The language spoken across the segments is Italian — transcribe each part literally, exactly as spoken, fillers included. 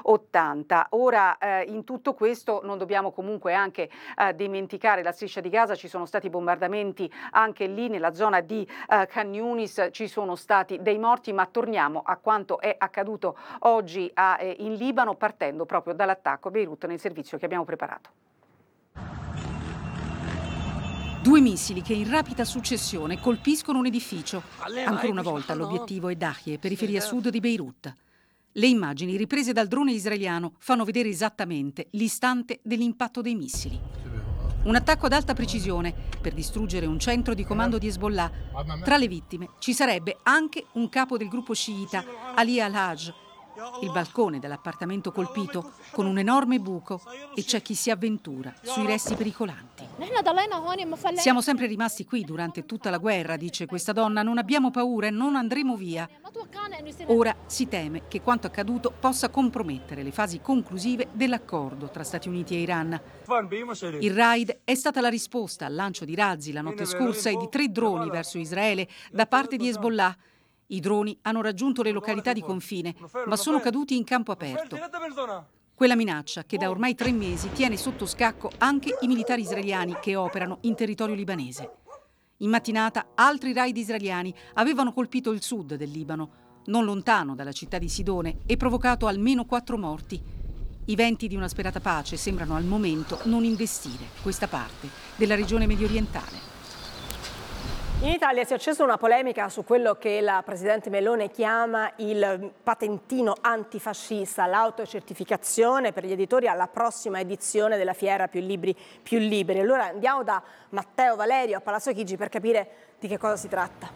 ottanta. Ora, eh, in tutto questo non dobbiamo comunque anche eh, dimenticare la striscia di Gaza, ci sono stati bombardamenti anche lì nella zona di eh, Khan Yunis, ci sono stati dei morti, ma torniamo a quanto è accaduto oggi a, eh, in Libano, partendo proprio dall'attacco a Beirut nel servizio che abbiamo preparato. Due missili che in rapida successione colpiscono un edificio. Ancora una volta l'obiettivo è Dahie, periferia sud di Beirut. Le immagini riprese dal drone israeliano fanno vedere esattamente l'istante dell'impatto dei missili. Un attacco ad alta precisione per distruggere un centro di comando di Hezbollah. Tra le vittime ci sarebbe anche un capo del gruppo sciita, Ali al-Hajj. Il balcone dell'appartamento colpito con un enorme buco e c'è chi si avventura sui resti pericolanti. Siamo sempre rimasti qui durante tutta la guerra, dice questa donna, non abbiamo paura e non andremo via. Ora si teme che quanto accaduto possa compromettere le fasi conclusive dell'accordo tra Stati Uniti e Iran. Il raid è stata la risposta al lancio di razzi la notte scorsa e di tre droni verso Israele da parte di Hezbollah. I droni hanno raggiunto le località di confine, ma sono caduti in campo aperto. Quella minaccia che da ormai tre mesi tiene sotto scacco anche i militari israeliani che operano in territorio libanese. In mattinata altri raid israeliani avevano colpito il sud del Libano, non lontano dalla città di Sidone, e provocato almeno quattro morti. I venti di una sperata pace sembrano al momento non investire questa parte della regione mediorientale. In Italia si è accesa una polemica su quello che la Presidente Meloni chiama il patentino antifascista, l'autocertificazione per gli editori alla prossima edizione della fiera Più Libri Più Liberi. Allora andiamo da Matteo Valerio a Palazzo Chigi per capire di che cosa si tratta.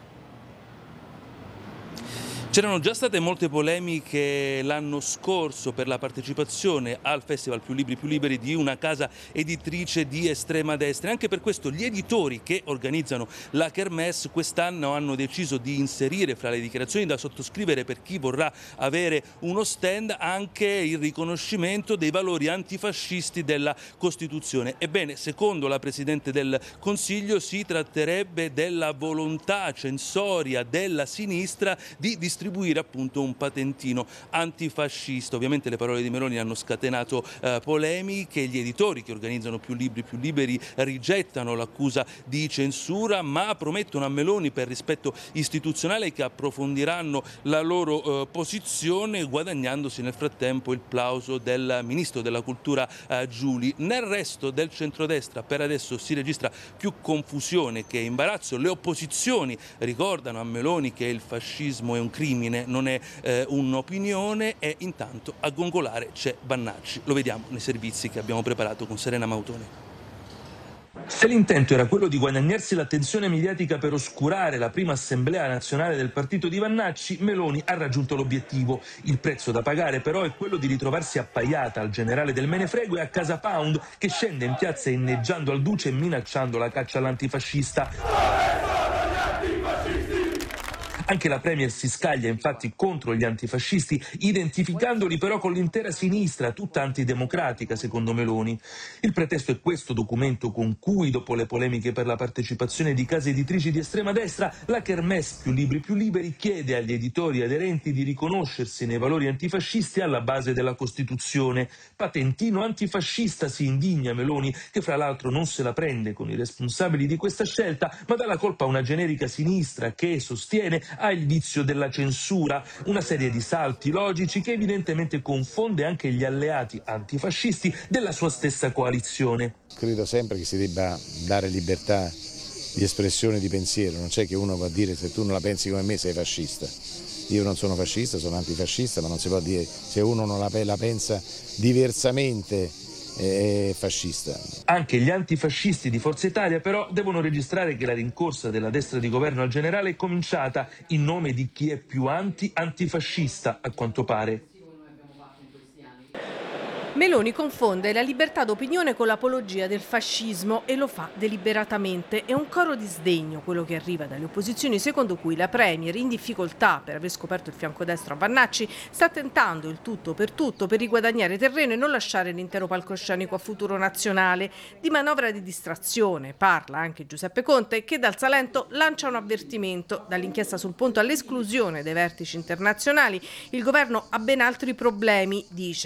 C'erano già state molte polemiche l'anno scorso per la partecipazione al Festival Più Libri Più Liberi di una casa editrice di estrema destra, e anche per questo gli editori che organizzano la Kermesse quest'anno hanno deciso di inserire fra le dichiarazioni da sottoscrivere per chi vorrà avere uno stand anche il riconoscimento dei valori antifascisti della Costituzione. Ebbene, secondo la Presidente del Consiglio si tratterebbe della volontà censoria della sinistra di distribuire appunto un patentino antifascista. Ovviamente le parole di Meloni hanno scatenato eh, polemiche, gli editori che organizzano Più Libri Più Liberi rigettano l'accusa di censura, ma promettono a Meloni, per rispetto istituzionale, che approfondiranno la loro eh, posizione, guadagnandosi nel frattempo il plauso del Ministro della Cultura eh, Giuli. Nel resto del centrodestra per adesso si registra più confusione che imbarazzo. Le opposizioni ricordano a Meloni che il fascismo è un crimine, non è eh, un'opinione, e intanto a gongolare c'è Vannacci. Lo vediamo nei servizi che abbiamo preparato con Serena Mautone. Se l'intento era quello di guadagnarsi l'attenzione mediatica per oscurare la prima assemblea nazionale del partito di Vannacci, Meloni ha raggiunto l'obiettivo. Il prezzo da pagare però è quello di ritrovarsi appaiata al generale del menefrego e a Casa Pound, che scende in piazza inneggiando al duce e minacciando la caccia all'antifascista. Anche la Premier si scaglia infatti contro gli antifascisti, identificandoli però con l'intera sinistra, tutta antidemocratica secondo Meloni. Il pretesto è questo documento con cui, dopo le polemiche per la partecipazione di case editrici di estrema destra, la Kermesse Più Libri Più Liberi chiede agli editori aderenti di riconoscersi nei valori antifascisti alla base della Costituzione. Patentino antifascista, si indigna Meloni, che fra l'altro non se la prende con i responsabili di questa scelta, ma dà la colpa a una generica sinistra che, sostiene, ha il vizio della censura, una serie di salti logici che evidentemente confonde anche gli alleati antifascisti della sua stessa coalizione. Credo sempre che si debba dare libertà di espressione di pensiero, non c'è che uno va a dire se tu non la pensi come me sei fascista. Io non sono fascista, sono antifascista, ma non si può dire se uno non la, la pensa diversamente è fascista. Anche gli antifascisti di Forza Italia però devono registrare che la rincorsa della destra di governo al generale è cominciata in nome di chi è più anti-antifascista, a quanto pare. Meloni confonde la libertà d'opinione con l'apologia del fascismo e lo fa deliberatamente. È un coro di sdegno quello che arriva dalle opposizioni, secondo cui la Premier, in difficoltà per aver scoperto il fianco destro a Vannacci, sta tentando il tutto per tutto per riguadagnare terreno e non lasciare l'intero palcoscenico a Futuro Nazionale. Di manovra di distrazione parla anche Giuseppe Conte, che dal Salento lancia un avvertimento. Dall'inchiesta sul ponte all'esclusione dei vertici internazionali, il governo ha ben altri problemi, dice.